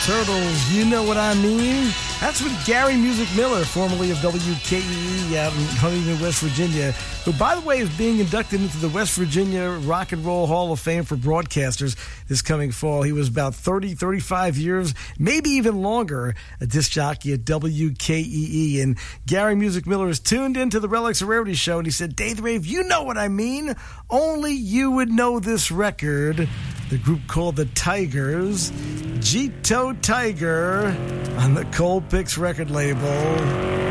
Turtles, you know what I mean? That's with Gary Music Miller, formerly of WKEE out in Huntington, West Virginia, who, by the way, is being inducted into the West Virginia Rock and Roll Hall of Fame for broadcasters this coming fall. He was about 35 years, maybe even longer, a disc jockey at WKEE. And Gary Music Miller is tuned into the Relics of Rarity show, and he said, Dave the Rave, you know what I mean? Only you would know this record. The group called the Tigers, Jito Tiger, on the Cold Picks record label.